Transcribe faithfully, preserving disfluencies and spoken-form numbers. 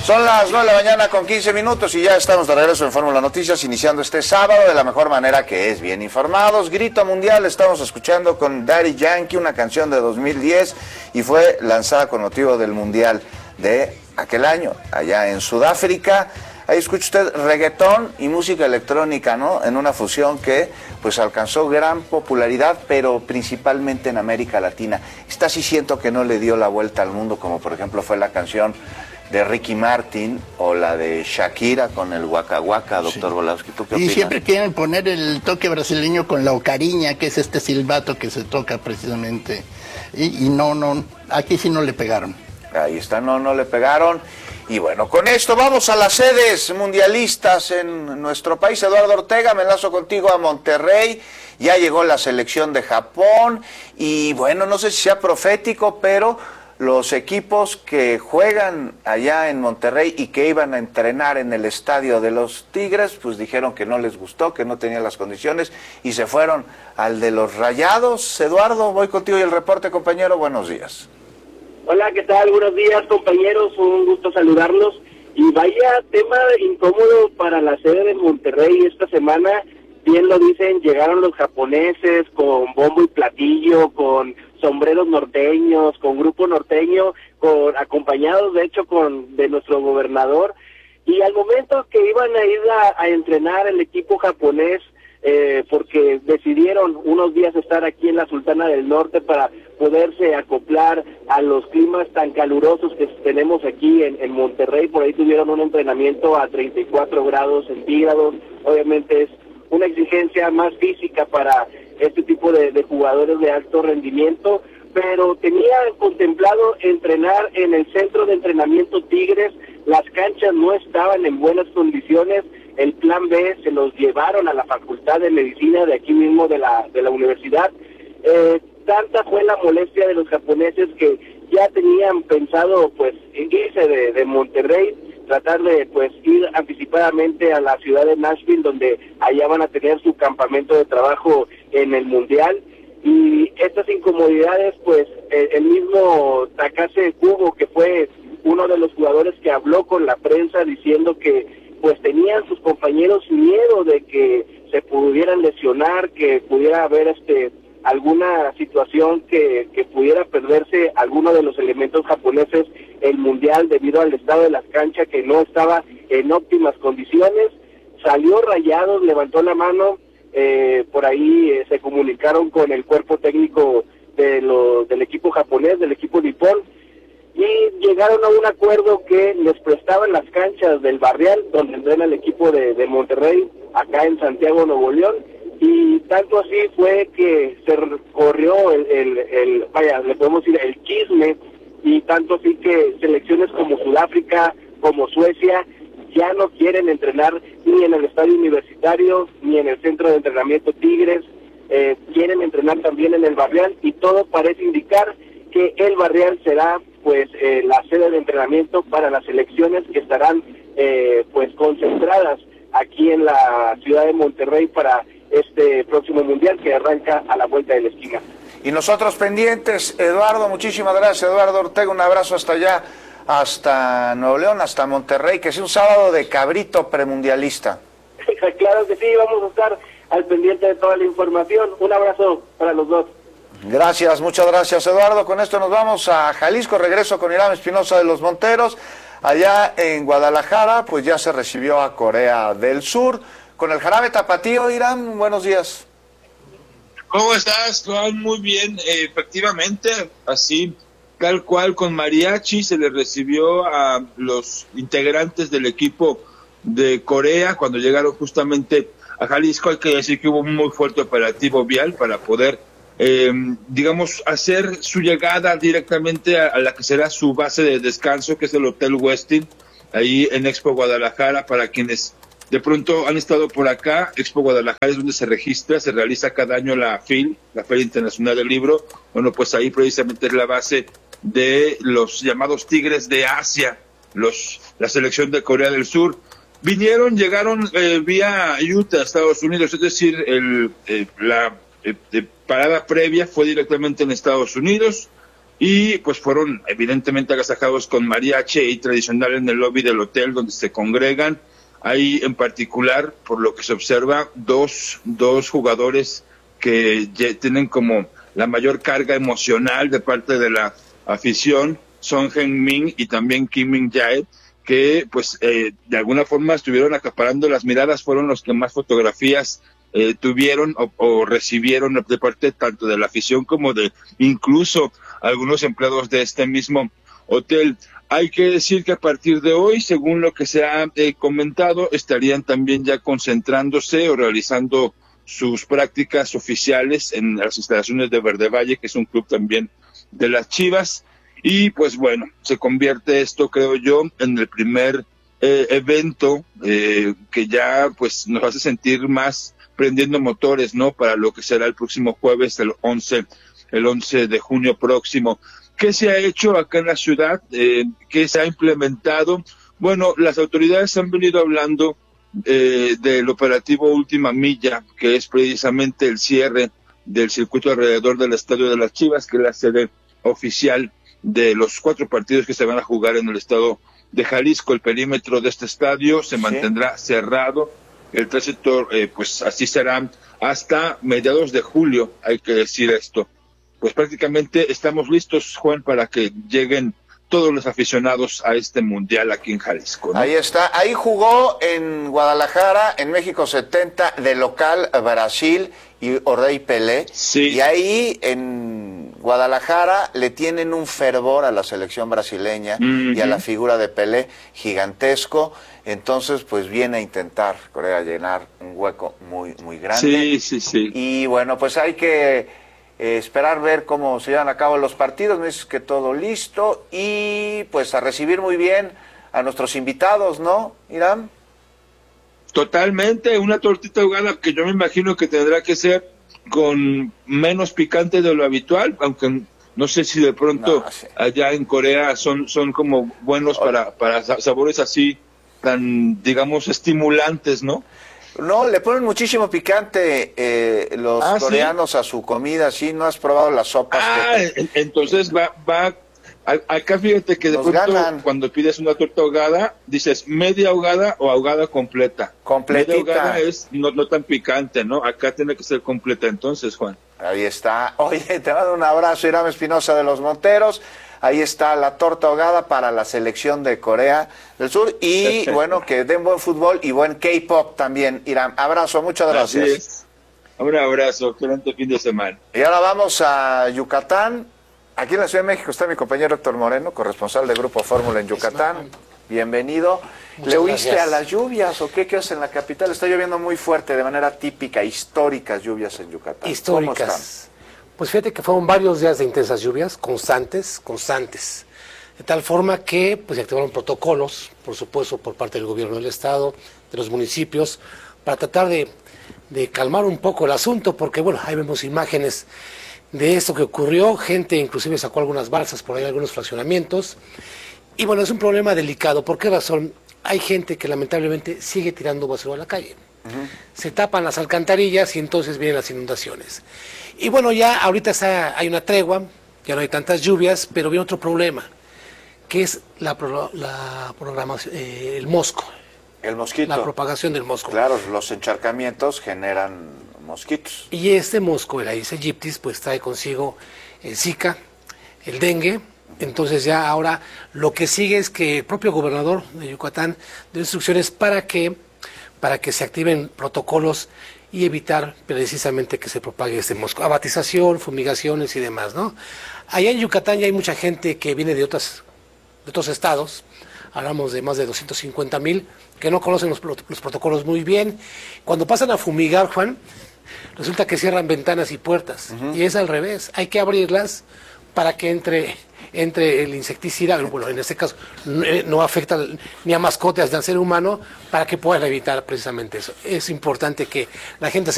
Son las nueve de la mañana con quince minutos y ya estamos de regreso en Fórmula Noticias, iniciando este sábado de la mejor manera, que es bien informados. Grito Mundial estamos escuchando con Daddy Yankee, una canción de dos mil diez, y fue lanzada con motivo del Mundial de aquel año, allá en Sudáfrica. Ahí escucha usted reggaetón y música electrónica, ¿no? En una fusión que pues alcanzó gran popularidad, pero principalmente en América Latina. Esta sí siento que no le dio la vuelta al mundo, como por ejemplo fue la canción de Ricky Martin o la de Shakira con el Waka Waka, doctor Volowski. ¿Tú qué opinas? Y siempre quieren poner el toque brasileño con la ocariña, que es este silbato que se toca precisamente. Y, y no, no, aquí sí no le pegaron. Ahí está, no, no le pegaron. Y bueno, con esto vamos a las sedes mundialistas en nuestro país. Eduardo Ortega, me enlazo contigo a Monterrey. Ya llegó la selección de Japón y bueno, no sé si sea profético, pero los equipos que juegan allá en Monterrey y que iban a entrenar en el estadio de los Tigres, pues dijeron que no les gustó, que no tenían las condiciones y se fueron al de los Rayados. Eduardo, voy contigo y el reporte, compañero. Buenos días. Hola, ¿qué tal? Buenos días, compañeros. Un gusto saludarlos. Y vaya tema incómodo para la sede de Monterrey esta semana. Bien lo dicen, llegaron los japoneses con bombo y platillo, con sombreros norteños, con grupo norteño, con acompañados de hecho con de nuestro gobernador, y al momento que iban a ir a, a entrenar el equipo japonés, eh, porque decidieron unos días estar aquí en la Sultana del Norte para poderse acoplar a los climas tan calurosos que tenemos aquí en, en Monterrey. Por ahí tuvieron un entrenamiento a treinta y cuatro grados centígrados. Obviamente es una exigencia más física para este tipo de, de jugadores de alto rendimiento, pero tenían contemplado entrenar en el centro de entrenamiento Tigres. Las canchas no estaban en buenas condiciones. El plan B se los llevaron a la Facultad de Medicina de aquí mismo de la de la universidad. Eh, tanta fue la molestia de los japoneses que ya tenían pensado pues irse de, de Monterrey, tratar de pues ir anticipadamente a la ciudad de Nashville, donde allá van a tener su campamento de trabajo en el Mundial. Y estas incomodidades, pues el, el mismo Takase Kubo, que fue uno de los jugadores que habló con la prensa diciendo que pues tenían sus compañeros miedo de que se pudieran lesionar, que pudiera haber este alguna situación que, que pudiera perderse alguno de los elementos japoneses el Mundial debido al estado de las canchas que no estaba en óptimas condiciones. Salió Rayados, levantó la mano, eh, por ahí eh, se comunicaron con el cuerpo técnico de lo, del equipo japonés, del equipo nipón, y llegaron a un acuerdo que les prestaban las canchas del Barrial, donde entrena el equipo de, de Monterrey, acá en Santiago, Nuevo León. Y tanto así fue que se corrió el, el, el, vaya, le podemos decir el chisme, y tanto así que selecciones como Sudáfrica, como Suecia, ya no quieren entrenar ni en el estadio universitario, ni en el centro de entrenamiento Tigres, eh, quieren entrenar también en el Barrial, y todo parece indicar que el Barrial será pues eh, la sede de entrenamiento para las selecciones que estarán eh, pues concentradas aquí en la ciudad de Monterrey para este próximo Mundial que arranca a la vuelta de la esquina. Y nosotros pendientes, Eduardo, muchísimas gracias, Eduardo Ortega, un abrazo hasta allá, hasta Nuevo León, hasta Monterrey, que sea un sábado de cabrito premundialista. Claro que sí, vamos a estar al pendiente de toda la información. Un abrazo para los dos. Gracias, muchas gracias, Eduardo. Con esto nos vamos a Jalisco, regreso con Irán Espinosa de los Monteros. Allá en Guadalajara, pues ya se recibió a Corea del Sur. Con el jarabe tapatío, Irán, buenos días. ¿Cómo estás, Juan? Muy bien, eh, efectivamente, así, tal cual, con mariachi se le recibió a los integrantes del equipo de Corea cuando llegaron justamente a Jalisco. Hay que decir que hubo un muy fuerte operativo vial para poder, eh, digamos, hacer su llegada directamente a, a la que será su base de descanso, que es el Hotel Westin, ahí en Expo Guadalajara. Para quienes de pronto han estado por acá, Expo Guadalajara es donde se registra, se realiza cada año la F I L, la Feria Internacional del Libro. Bueno, pues ahí precisamente es la base de los llamados Tigres de Asia, los la selección de Corea del Sur. Vinieron, llegaron eh, vía Utah, Estados Unidos, es decir, el, eh, la eh, eh, parada previa fue directamente en Estados Unidos. y pues fueron evidentemente agasajados con mariachi y tradicional en el lobby del hotel donde se congregan. Hay en particular, por lo que se observa, dos, dos jugadores que tienen como la mayor carga emocional de parte de la afición, Son Heung-min y también Kim Min-jae, que pues eh, de alguna forma estuvieron acaparando las miradas, fueron los que más fotografías eh, tuvieron o, o recibieron de parte tanto de la afición como de incluso algunos empleados de este mismo hotel. Hay que decir que a partir de hoy, según lo que se ha eh, comentado, estarían también ya concentrándose o realizando sus prácticas oficiales en las instalaciones de Verde Valle, que es un club también de las Chivas, y pues bueno, se convierte esto, creo yo, en el primer eh, evento eh, que ya pues nos hace sentir más prendiendo motores, ¿no? Para lo que será el próximo jueves, el once, el once de junio próximo. ¿Qué se ha hecho acá en la ciudad? Eh, ¿Qué se ha implementado? Bueno, las autoridades han venido hablando eh, del operativo Última Milla, que es precisamente el cierre del circuito alrededor del Estadio de las Chivas, que es la sede oficial de los cuatro partidos que se van a jugar en el estado de Jalisco. El perímetro de este estadio se mantendrá ¿Sí? cerrado. El tránsito, eh, pues así será hasta mediados de julio, hay que decir esto. Pues prácticamente estamos listos, Juan, para que lleguen todos los aficionados a este mundial aquí en Jalisco, ¿no? Ahí está, ahí jugó en Guadalajara, en México setenta, de local Brasil y Ordey Pelé, sí. Y ahí en Guadalajara le tienen un fervor a la selección brasileña uh-huh. y a la figura de Pelé gigantesco, entonces pues viene a intentar Corea llenar un hueco muy, muy grande. Sí, sí, sí. Y bueno, pues hay que Eh, esperar ver cómo se llevan a cabo los partidos. Me dices que todo listo y pues a recibir muy bien a nuestros invitados, ¿no, Irán? Totalmente, una tortita ahogada que yo me imagino que tendrá que ser con menos picante de lo habitual, aunque no sé si de pronto no, sí. allá en Corea son, son como buenos para, para sabores así tan, digamos, estimulantes, ¿no? No, le ponen muchísimo picante eh, los ah, coreanos ¿sí? a su comida, ¿sí? ¿No has probado las sopas? Ah, que... entonces va, va, acá fíjate que de Nos pronto ganan. Cuando pides una torta ahogada, dices media ahogada o ahogada completa. Completita. Media ahogada es no, no tan picante, ¿no? Acá tiene que ser completa entonces, Juan. Ahí está. Oye, te mando un abrazo, Irán Espinosa de los Monteros. Ahí está la torta ahogada para la selección de Corea del Sur. Y bueno, que den buen fútbol y buen K-pop también, Irán. Abrazo, muchas gracias. Así es. Un abrazo, excelente fin de semana. Y ahora vamos a Yucatán. Aquí en la Ciudad de México está mi compañero Héctor Moreno, corresponsal de Grupo Fórmula en Yucatán. Bienvenido. Muchas ¿Le huiste gracias. a las lluvias o qué? ¿Qué haces en la capital? Está lloviendo muy fuerte, de manera típica, históricas lluvias en Yucatán. Históricas. Pues fíjate que fueron varios días de intensas lluvias, constantes, constantes. De tal forma que pues se activaron protocolos, por supuesto, por parte del gobierno del estado, de los municipios, para tratar de, de calmar un poco el asunto, porque bueno, ahí vemos imágenes de esto que ocurrió, gente inclusive sacó algunas balsas por ahí, algunos fraccionamientos, y bueno, es un problema delicado. ¿Por qué razón? Hay gente que lamentablemente sigue tirando basura a la calle. Uh-huh. Se tapan las alcantarillas y entonces vienen las inundaciones. Y bueno, ya ahorita está, hay una tregua, ya no hay tantas lluvias, pero viene otro problema, que es la, pro, la programación, eh, el mosco. El mosquito. La propagación del mosco. Claro, los encharcamientos generan mosquitos. Y este mosco, el Aedes aegypti, pues trae consigo el Zika, el dengue. Entonces ya ahora lo que sigue es que el propio gobernador de Yucatán dio instrucciones para que, para que se activen protocolos y evitar precisamente que se propague este mosco. Abatización, fumigaciones y demás, ¿no? Allá en Yucatán ya hay mucha gente que viene de otras, de otros estados, hablamos de más de doscientos cincuenta mil, que no conocen los, los protocolos muy bien. Cuando pasan a fumigar, Juan, resulta que cierran ventanas y puertas, uh-huh. y es al revés, hay que abrirlas para que entre... entre el insecticida, bueno, en este caso no, no afecta ni a mascotas ni al ser humano, para que puedan evitar precisamente eso. Es importante que la gente se